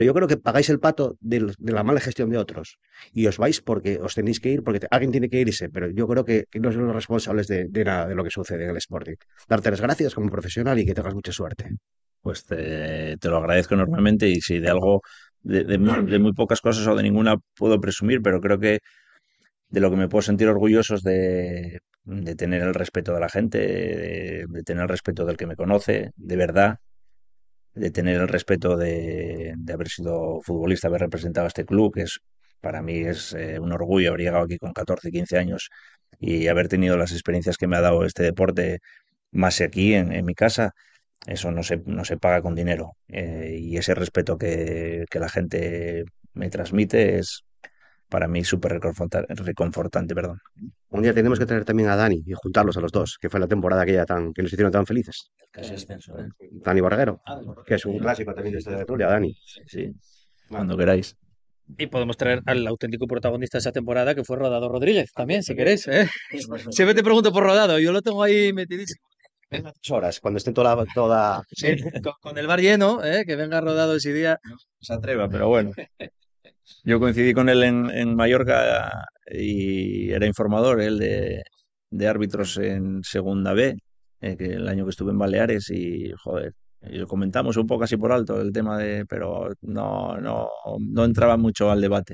Yo creo que pagáis el pato de la mala gestión de otros y os vais porque os tenéis que ir, porque alguien tiene que irse, pero yo creo que no sois los responsables de nada de lo que sucede en el Sporting. Darte las gracias como profesional y que tengas mucha suerte. Pues te lo agradezco enormemente y si de algo, de muy pocas cosas o de ninguna puedo presumir, pero creo que de lo que me puedo sentir orgulloso es de tener el respeto de la gente, de tener el respeto del que me conoce, de verdad, de tener el respeto de haber sido futbolista, haber representado a este club, que es para mí es un orgullo haber llegado aquí con 14 15 años y haber tenido las experiencias que me ha dado este deporte, más aquí en mi casa. Eso no se paga con dinero. Y ese respeto que la gente me transmite es para mí súper reconfortante, perdón. Un día tenemos que traer también a Dani y juntarlos a los dos, que fue la temporada que nos hicieron tan felices. Casi ascenso, ¿eh? Dani Barreguero, que es un Sí, clásico también de esta tertulia, Dani. sí, sí, cuando queráis. Y podemos traer al auténtico protagonista de esa temporada, que fue Rodado Rodríguez, también, si queréis, ¿eh? Siempre te pregunto por Rodado, yo lo tengo ahí metidísimo. En las 2 horas, cuando estén toda. Sí, con el bar lleno, ¿eh? Que venga Rodado ese día. No se atreva, pero bueno. Yo coincidí con él en Mallorca y era informador, él de árbitros en Segunda B, que el año que estuve en Baleares y, joder, y lo comentamos un poco así por alto el tema pero no entraba mucho al debate.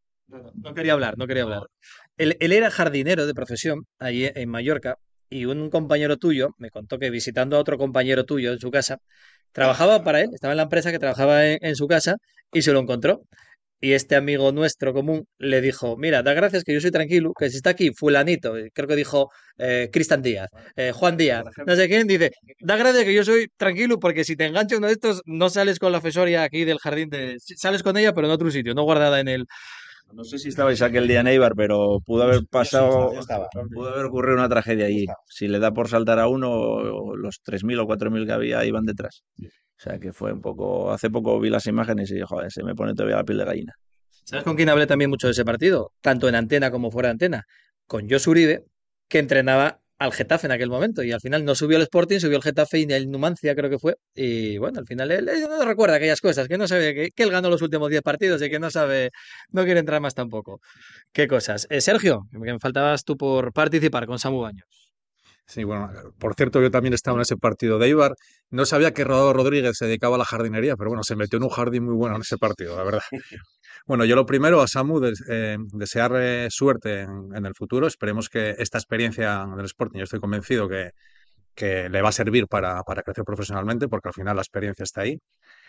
No quería hablar, no quería hablar. Él era jardinero de profesión allí en Mallorca y un compañero tuyo me contó que visitando a otro compañero tuyo en su casa, trabajaba para él, estaba en la empresa que trabajaba en su casa y se lo encontró. Y este amigo nuestro común le dijo, mira, da gracias que yo soy tranquilo, que si está aquí fulanito, creo que dijo Cristian Díaz, Juan Díaz, no sé quién, dice, da gracias que yo soy tranquilo porque si te engancha uno de estos, no sales con la fesoria aquí del jardín sales con ella, pero en otro sitio, no guardada en el... No sé si estabais aquel día en Eibar, pero pudo haber Yo sí, pasado, yo estaba. pudo haber ocurrido una tragedia Yo allí. estaba. Si le da por saltar a uno, los 3.000 o 4.000 que había iban detrás. O sea que fue un poco. Hace poco vi las imágenes y joder, se me pone todavía la piel de gallina. ¿Sabes con quién hablé también mucho de ese partido? Tanto en antena como fuera de antena. Con Josu Uribe, que entrenaba al Getafe en aquel momento. Y al final no subió el Sporting, subió el Getafe y el Numancia, creo que fue. Y bueno, al final él no recuerda aquellas cosas, que no sabe que él ganó los últimos 10 partidos y que no sabe, no quiere entrar más tampoco. ¿Qué cosas? Sergio, que me faltabas tú por participar con Samu Baños. Sí, bueno, por cierto, yo también estaba en ese partido de Eibar. No sabía que Rodado Rodríguez se dedicaba a la jardinería, pero bueno, se metió en un jardín muy bueno en ese partido, la verdad. Bueno, yo lo primero a Samu, desearle suerte en el futuro. Esperemos que esta experiencia del Sporting, yo estoy convencido que le va a servir para crecer profesionalmente, porque al final la experiencia está ahí.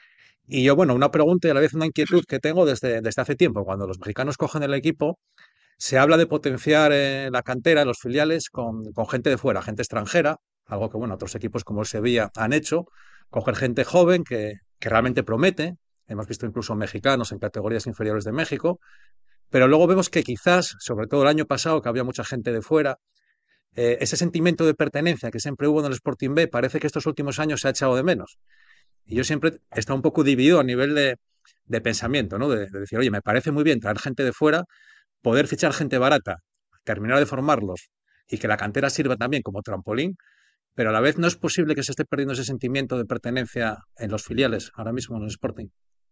Y yo, bueno, una pregunta y a la vez una inquietud que tengo desde hace tiempo. Cuando los mexicanos cogen el equipo, se habla de potenciar la cantera, los filiales, con gente de fuera, gente extranjera, algo que, bueno, otros equipos como el Sevilla han hecho, coger gente joven que realmente promete. Hemos visto incluso mexicanos en categorías inferiores de México, pero luego vemos que quizás, sobre todo el año pasado, que había mucha gente de fuera, ese sentimiento de pertenencia que siempre hubo en el Sporting B, parece que estos últimos años se ha echado de menos. Y yo siempre he estado un poco dividido a nivel de pensamiento, ¿no? De decir, oye, me parece muy bien traer gente de fuera, poder fichar gente barata, terminar de formarlos y que la cantera sirva también como trampolín, pero a la vez no es posible que se esté perdiendo ese sentimiento de pertenencia en los filiales, ahora mismo en el Sporting.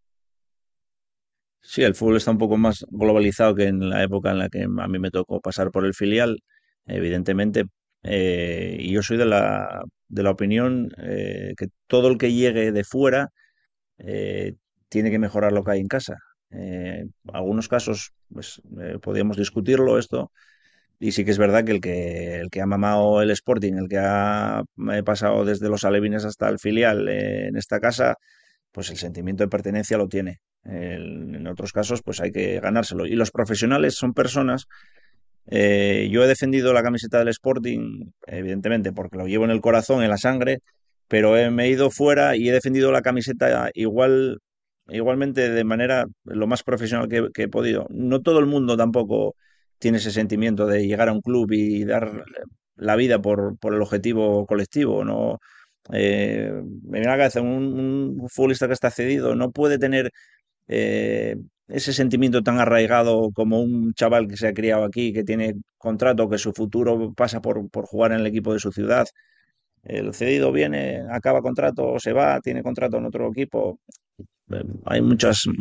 Sí, el fútbol está un poco más globalizado que en la época en la que a mí me tocó pasar por el filial, evidentemente. Y yo soy de la opinión que todo el que llegue de fuera eh, tiene que mejorar lo que hay en casa. Algunos casos, pues podríamos discutirlo esto, y sí que es verdad que el que ha mamado el Sporting, el que ha pasado desde los alevines hasta el filial en esta casa, pues el sentimiento de pertenencia lo tiene. En otros casos, pues hay que ganárselo. Y los profesionales son personas. Yo he defendido la camiseta del Sporting, evidentemente, porque lo llevo en el corazón, en la sangre, pero me he ido fuera y he defendido la camiseta igualmente de manera lo más profesional que he podido. No todo el mundo tampoco tiene ese sentimiento de llegar a un club y dar la vida por el objetivo colectivo, ¿no? Me viene a la cabeza un futbolista que está cedido, no puede tener ese sentimiento tan arraigado como un chaval que se ha criado aquí, que tiene contrato, que su futuro pasa por jugar en el equipo de su ciudad. El cedido viene, acaba contrato, se va, tiene contrato en otro equipo. hay muchas,